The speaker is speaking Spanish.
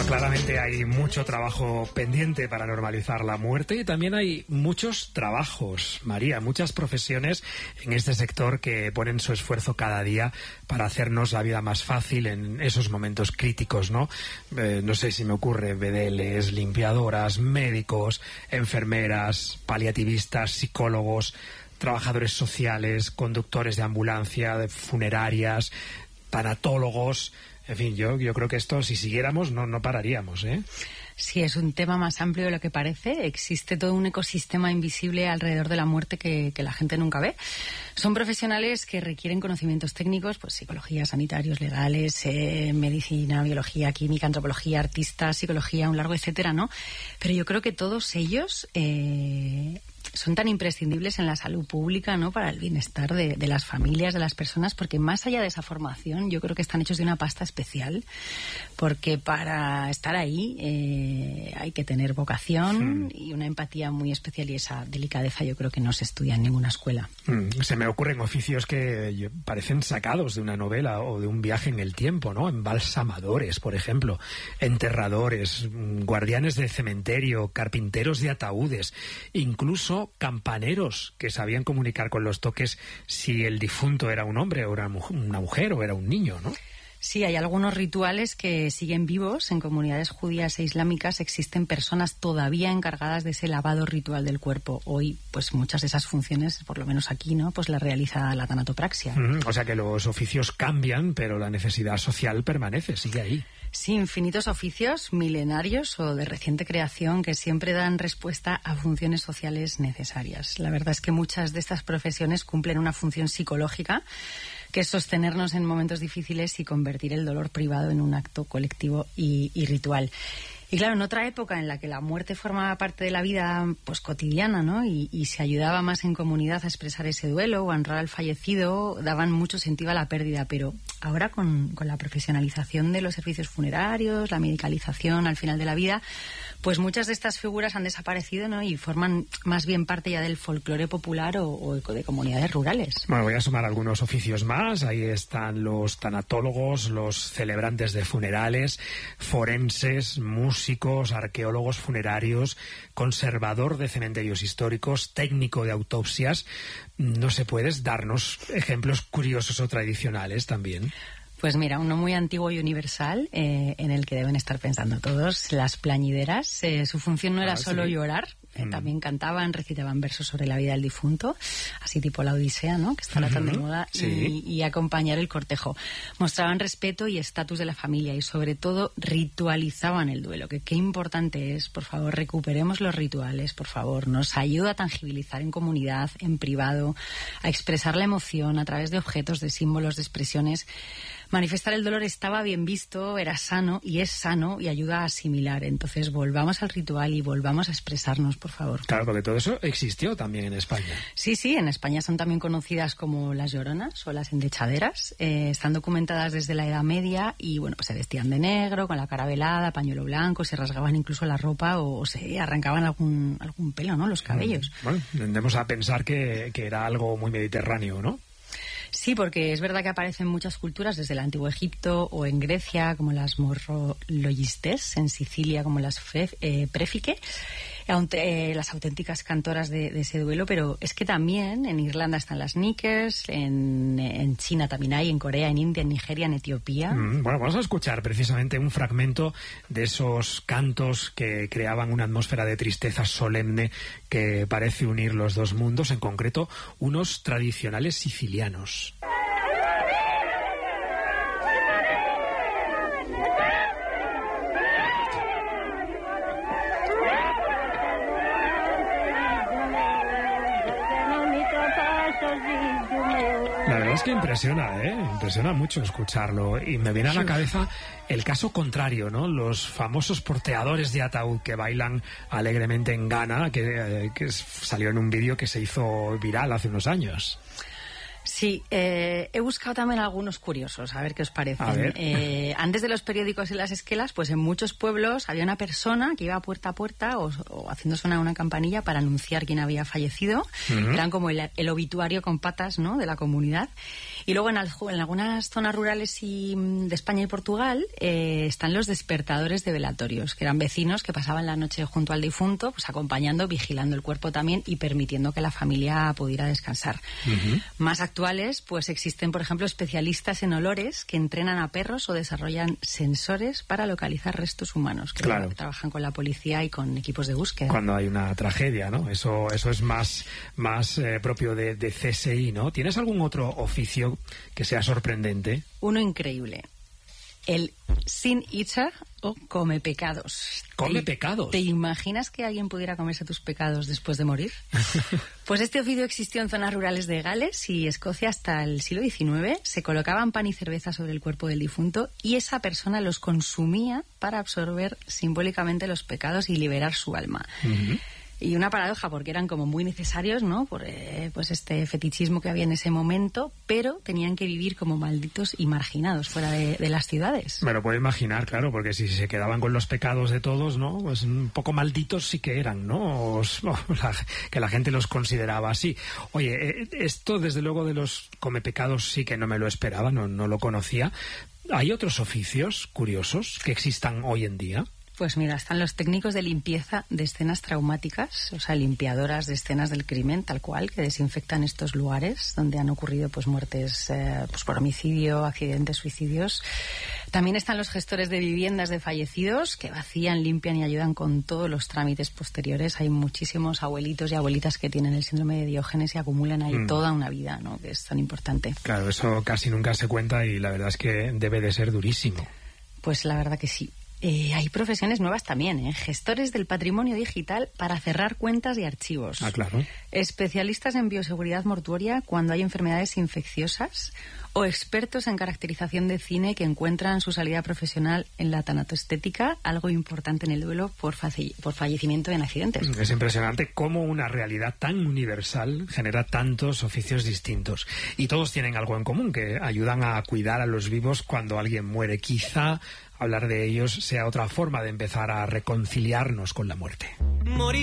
Claramente hay mucho trabajo pendiente para normalizar la muerte y también hay muchos trabajos, María, muchas profesiones en este sector que ponen su esfuerzo cada día para hacernos la vida más fácil en esos momentos críticos, ¿no? No sé si me ocurre, bedeles, limpiadoras, médicos, enfermeras, paliativistas, psicólogos, trabajadores sociales, conductores de ambulancia, de funerarias, tanatólogos. En fin, yo creo que esto, si siguiéramos, no pararíamos, ¿eh? Sí, es un tema más amplio de lo que parece. Existe todo un ecosistema invisible alrededor de la muerte que la gente nunca ve. Son profesionales que requieren conocimientos técnicos, pues psicología, sanitarios, legales, medicina, biología, química, antropología, artistas, psicología, un largo etcétera, ¿no? Pero yo creo que todos ellos son tan imprescindibles en la salud pública, ¿no? Para el bienestar de las familias, de las personas, porque más allá de esa formación, yo creo que están hechos de una pasta especial, porque para estar ahí hay que tener vocación y una empatía muy especial, y esa delicadeza yo creo que no se estudia en ninguna escuela. Se me ocurren oficios que parecen sacados de una novela o de un viaje en el tiempo, ¿no? Embalsamadores, por ejemplo, enterradores, guardianes de cementerio, carpinteros de ataúdes, incluso campaneros que sabían comunicar con los toques si el difunto era un hombre o era una mujer o era un niño, ¿no? Sí, hay algunos rituales que siguen vivos. En comunidades judías e islámicas existen personas todavía encargadas de ese lavado ritual del cuerpo. Hoy, pues muchas de esas funciones, por lo menos aquí, ¿no? Pues las realiza la tanatopraxia. O sea que los oficios cambian, pero la necesidad social permanece, sigue ahí. Sí, infinitos oficios milenarios o de reciente creación que siempre dan respuesta a funciones sociales necesarias. La verdad es que muchas de estas profesiones cumplen una función psicológica, que es sostenernos en momentos difíciles y convertir el dolor privado en un acto colectivo y ritual. Y claro, en otra época en la que la muerte formaba parte de la vida pues cotidiana, ¿no? Y se ayudaba más en comunidad a expresar ese duelo o a honrar al fallecido, daban mucho sentido a la pérdida, pero ahora con la profesionalización de los servicios funerarios, la medicalización al final de la vida, pues muchas de estas figuras han desaparecido, ¿no? Y forman más bien parte ya del folclore popular o de comunidades rurales. Bueno, voy a sumar algunos oficios más. Ahí están los tanatólogos, los celebrantes de funerales, forenses, músicos, arqueólogos funerarios, conservador de cementerios históricos, técnico de autopsias. No sé, ¿puedes darnos ejemplos curiosos o tradicionales también? Pues mira, uno muy antiguo y universal, en el que deben estar pensando todos, las plañideras. Su función no era solo llorar, también cantaban, recitaban versos sobre la vida del difunto, así tipo la Odisea, ¿no? Que estará tan de moda, y acompañar el cortejo. Mostraban respeto y estatus de la familia y sobre todo ritualizaban el duelo, que qué importante es. Por favor, recuperemos los rituales, por favor. Nos ayuda a tangibilizar en comunidad, en privado, a expresar la emoción a través de objetos, de símbolos, de expresiones. Manifestar el dolor estaba bien visto, era sano y es sano y ayuda a asimilar. Entonces volvamos al ritual y volvamos a expresarnos, por favor. Claro, porque todo eso existió también en España. Sí, en España son también conocidas como las lloronas o las endechaderas. Están documentadas desde la Edad Media y bueno, pues se vestían de negro, con la cara velada, pañuelo blanco, se rasgaban incluso la ropa o se arrancaban algún pelo, ¿no? Los cabellos. Bueno, tendemos a pensar que era algo muy mediterráneo, ¿no? Sí, porque es verdad que aparecen muchas culturas desde el Antiguo Egipto o en Grecia, como las morrologistes, en Sicilia como las préfique, las auténticas cantoras de ese duelo, pero es que también en Irlanda están las knickers, en China también hay, en Corea, en India, en Nigeria, en Etiopía. Bueno, vamos a escuchar precisamente un fragmento de esos cantos que creaban una atmósfera de tristeza solemne que parece unir los dos mundos, en concreto unos tradicionales sicilianos. La verdad es que impresiona mucho escucharlo, y me viene a la cabeza el caso contrario, ¿no? Los famosos porteadores de ataúd que bailan alegremente en Ghana, que salió en un vídeo que se hizo viral hace unos años. Sí, he buscado también algunos curiosos, a ver qué os parecen. Antes de los periódicos y las esquelas, pues en muchos pueblos había una persona que iba puerta a puerta o haciendo sonar una campanilla para anunciar quién había fallecido. Eran como el obituario con patas, ¿no?, de la comunidad. Y luego en algunas zonas rurales de España y Portugal están los despertadores de velatorios, que eran vecinos que pasaban la noche junto al difunto, pues acompañando, vigilando el cuerpo también y permitiendo que la familia pudiera descansar. Más actuales, pues existen, por ejemplo, especialistas en olores que entrenan a perros o desarrollan sensores para localizar restos humanos, que trabajan con la policía y con equipos de búsqueda. Cuando hay una tragedia, ¿no? Eso es más propio de CSI, ¿no? ¿Tienes algún otro oficio que sea sorprendente? Uno increíble. El sin eater o come pecados. ¿Come pecados? ¿Te imaginas que alguien pudiera comerse tus pecados después de morir? Pues este oficio existió en zonas rurales de Gales y Escocia hasta el siglo XIX. Se colocaban pan y cerveza sobre el cuerpo del difunto y esa persona los consumía para absorber simbólicamente los pecados y liberar su alma. Y una paradoja, porque eran como muy necesarios, ¿no? Por pues este fetichismo que había en ese momento, pero tenían que vivir como malditos y marginados fuera de las ciudades. Me lo puedo imaginar, claro, porque si se quedaban con los pecados de todos, ¿no? Pues un poco malditos sí que eran, ¿no? Que la gente los consideraba así. Oye, esto desde luego de los comepecados sí que no me lo esperaba, no lo conocía. ¿Hay otros oficios curiosos que existan hoy en día? Pues mira, están los técnicos de limpieza de escenas traumáticas, o sea, limpiadoras de escenas del crimen, tal cual, que desinfectan estos lugares donde han ocurrido pues muertes pues por homicidio, accidentes, suicidios. También están los gestores de viviendas de fallecidos, que vacían, limpian y ayudan con todos los trámites posteriores. Hay muchísimos abuelitos y abuelitas que tienen el síndrome de Diógenes y acumulan ahí toda una vida, ¿no? Que es tan importante. Claro, eso casi nunca se cuenta y la verdad es que debe de ser durísimo. Pues la verdad que sí. Hay profesiones nuevas también, gestores del patrimonio digital para cerrar cuentas y archivos. Ah, claro. Especialistas en bioseguridad mortuoria cuando hay enfermedades infecciosas o expertos en caracterización de cine que encuentran su salida profesional en la tanatoestética, algo importante en el duelo por fallecimiento en accidentes. Es impresionante cómo una realidad tan universal genera tantos oficios distintos. Y todos tienen algo en común, que ayudan a cuidar a los vivos cuando alguien muere. Quizá hablar de ellos sea otra forma de empezar a reconciliarnos con la muerte.